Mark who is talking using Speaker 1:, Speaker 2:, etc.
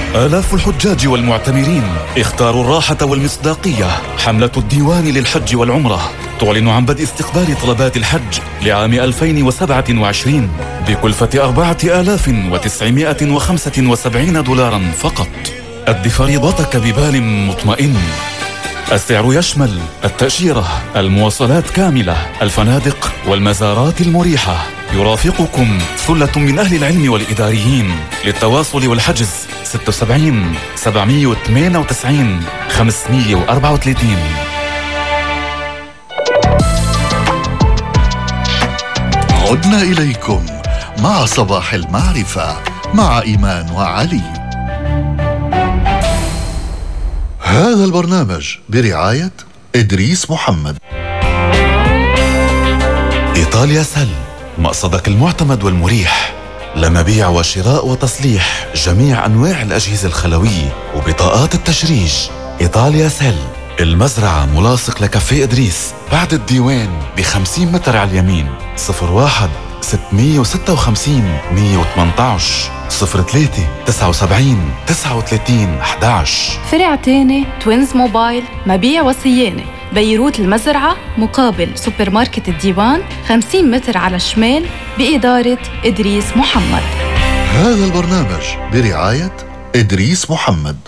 Speaker 1: آلاف الحجاج والمعتمرين اختاروا الراحة والمصداقية. حملة الديوان للحج والعمرة تعلن عن بدء استقبال طلبات الحج لعام 2027 بكلفة 4975 دولارا فقط. أد فريضتك ببال مطمئن. السعر يشمل التأشيرة، المواصلات كاملة، الفنادق والمزارات المريحة. يرافقكم ثلة من أهل العلم والإداريين. للتواصل والحجز 76 798 534.
Speaker 2: عدنا إليكم مع صباح المعرفة مع إيمان وعلي. هذا البرنامج برعاية إدريس محمد.
Speaker 1: إيطاليا سل، مقصدك المعتمد والمريح لمبيع وشراء وتصليح جميع أنواع الأجهزة الخلوية وبطاقات التشريج. إيطاليا سل، المزرعة ملاصق لكافيه إدريس بعد الديوان ب50 متر على اليمين. 01 656 118 03 79 39 11.
Speaker 3: فرع تاني توينز موبايل، مبيع وصيانة، بيروت المزرعة مقابل سوبر ماركت الديوان 50 متر على الشمال بإدارة إدريس محمد.
Speaker 2: هذا البرنامج برعاية إدريس محمد.